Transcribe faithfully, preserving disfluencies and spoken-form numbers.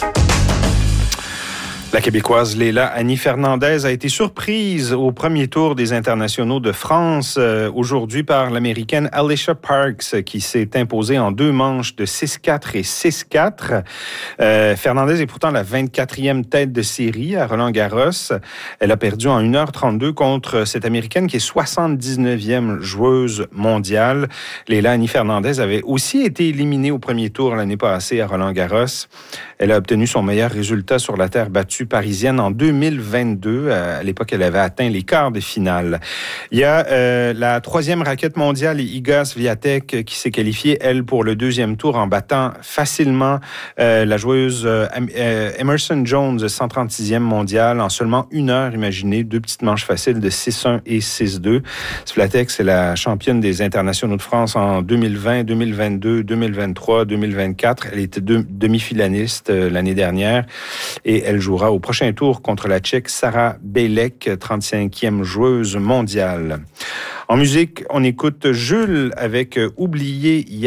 La Québécoise Leila Annie Fernandez a été surprise au premier tour des internationaux de France euh, aujourd'hui par l'Américaine Alicia Parks qui s'est imposée en deux manches de six quatre et six quatre. Euh, Fernandez est pourtant la vingt-quatrième tête de série à Roland-Garros. Elle a perdu en une heure trente-deux contre cette Américaine qui est soixante-dix-neuvième joueuse mondiale. Leila Annie Fernandez avait aussi été éliminée au premier tour l'année passée à Roland-Garros. Elle a obtenu son meilleur résultat sur la terre battue parisienne en deux mille vingt-deux. À l'époque, elle avait atteint les quarts de finale. Il y a euh, la troisième raquette mondiale, Iga Swiatek, qui s'est qualifiée, elle, pour le deuxième tour en battant facilement euh, la joueuse euh, Emerson Jones, cent trente-sixième mondiale, en seulement une heure. Imaginez, deux petites manches faciles de six un et six deux. Swiatek, c'est la championne des internationaux de France en deux mille vingt, deux mille vingt-deux, deux mille vingt-trois, deux mille vingt-quatre. Elle était de, demi-finaliste euh, l'année dernière et elle jouera au prochain tour contre la Tchèque Sara Bělek, trente-cinquième joueuse mondiale. En musique, on écoute Jules avec Oublié hier.